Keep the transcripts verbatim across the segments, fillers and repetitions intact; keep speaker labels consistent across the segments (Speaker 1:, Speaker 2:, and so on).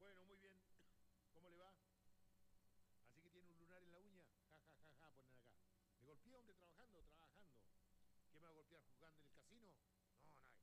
Speaker 1: Bueno, muy bien. ¿Cómo le va? Así que tiene un lunar en la uña. Ja, ja, ja, ja, ponen acá. ¿Me golpeé, hombre, trabajando? Trabajando. ¿Qué me va a golpear jugando en el casino? No, no.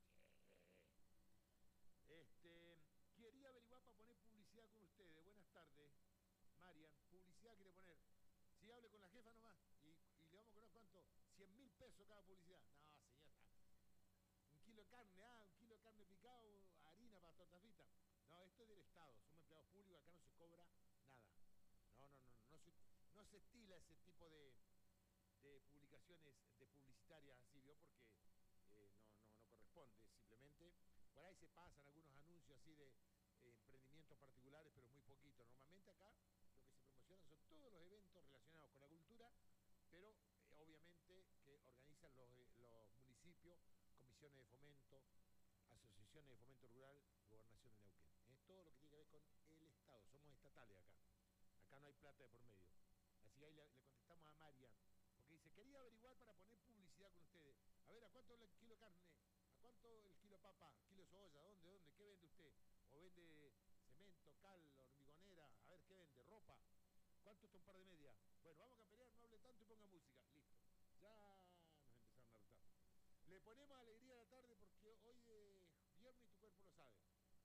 Speaker 1: Este, quería averiguar para poner publicidad con ustedes. Buenas tardes, Marian. Publicidad quiere poner. Sí, hable con la jefa nomás. Y, y le vamos a conocer cuánto. Cien mil pesos cada publicidad. No, señora. Un kilo de carne, ah, un kilo de carne picado, harina para tortas fritas. No, esto es del Estado, somos empleados públicos, acá no se cobra nada. No, no, no, no, no se, no se estila ese tipo de, de publicaciones de publicitarias así, ¿vio? Porque eh, no, no, no corresponde, simplemente por ahí se pasan algunos anuncios así de eh, emprendimientos particulares, pero muy poquito. Normalmente acá lo que se promocionan son todos los eventos relacionados con la cultura, pero eh, obviamente que organizan los, eh, los municipios, comisiones de fomento, asociaciones de fomento rural, gobernación de Neuquén. Es todo lo que tiene que ver con el Estado, somos estatales acá. Acá no hay plata de por medio. Así que ahí le, le contestamos a Marian, porque dice, quería averiguar para poner publicidad con ustedes. A ver, ¿a cuánto el kilo de carne? ¿A cuánto el kilo de papa? ¿Kilo de cebolla? ¿Dónde, dónde? ¿Qué vende usted? ¿O vende cemento, cal, hormigonera? A ver, ¿qué vende? ¿Ropa? ¿Cuánto está un par de medias? Bueno, vamos a campeonear, no hable tanto y ponga música. Listo. Ya nos empezaron a hartar. Le ponemos alegría a la tarde porque hoy es viernes y tu cuerpo lo sabe.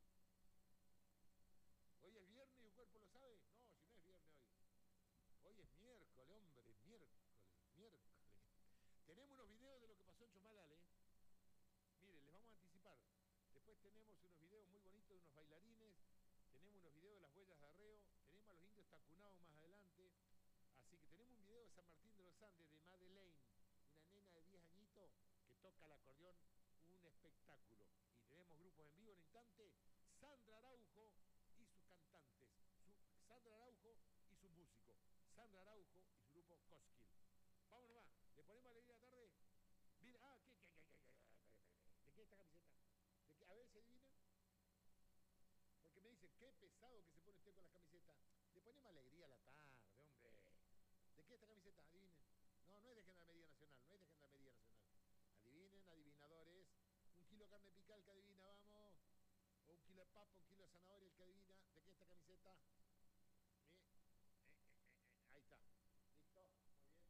Speaker 1: ¿Hoy es viernes y tu cuerpo lo sabe? No, si no es viernes hoy. Hoy es miércoles, hombre, miércoles, miércoles. Tenemos unos videos de lo que pasó en Chomalal, ¿eh? Miren, les vamos a anticipar. Después tenemos unos videos muy bonitos de unos bailarines. Tenemos unos videos de las huellas de arreo. Tenemos a los indios tacunados más adelante. Así que tenemos un video de San Martín de los Andes, de Madeleine, una nena de diez añitos que toca el acordeón, un espectáculo. Y tenemos grupos en vivo en instante. Sandra Araujo y sus cantantes. Su, Sandra Araujo y su músico. Sandra Araujo y su grupo Koskil. Vamos nomás, le ponemos alegría a la tarde. Mira, ah, ¿qué, qué, qué, qué, qué, ¿de qué esta camiseta? ¿De qué? A ver, ¿se adivina? Porque me dicen, qué pesado que se pone usted con la camiseta. Le ponemos alegría a la tarde, hombre. ¿De qué esta camiseta? Adivinen. No, no es de Gendarmería Nacional, no es de Gendarmería Nacional. Adivinen, adivinadores. Un kilo de carne picada, el que adivina, vamos. O un kilo de papa, un kilo de zanahoria, el que adivina. ¿De qué esta camiseta? Eh, eh, eh, eh, eh, ahí está. ¿Listo? Muy bien.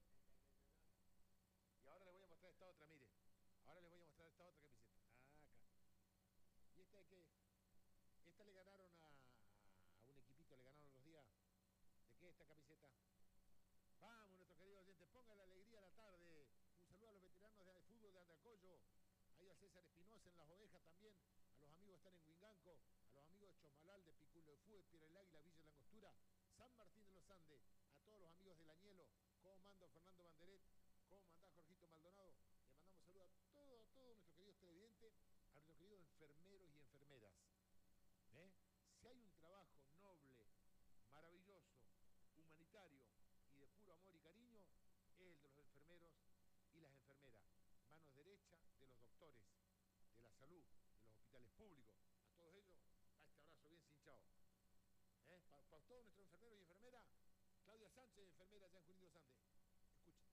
Speaker 1: Y ahora les voy a mostrar esta otra, mire. Ahora les voy a mostrar esta otra camiseta. Ah, acá. ¿Y esta de qué? Esta le ganaron a, a un equipito, le ganaron los días. ¿De qué esta camiseta? Vamos, nuestros queridos oyentes, pongan la alegría a la tarde. Un saludo a los veteranos de fútbol de Andacollo, ahí a César Espinosa en Las Ovejas también, a los amigos que están en Huinganco, a los amigos de Chomalal, de Piculo de Fue, Piedra del Águila, Villa de la Angostura, San Martín de los Andes, a todos los amigos del Añelo, cómo manda Fernando Banderet, cómo manda Jorgito Maldonado. Le mandamos saludos a todos, a todos nuestros queridos televidentes, a nuestros queridos enfermeros y enfermeras. ¿Eh? Si hay un trabajo noble, maravilloso, humanitario y de puro amor y cariño, es el de los enfermeros y las enfermeras. Manos derechas de los doctores, de la salud, de los hospitales públicos. A todos ellos, a este abrazo bien cinchado. ¿Eh? Para pa todos nuestros enfermeros y enfermeras, Claudia Sánchez, enfermera allá en Junín de los Andes.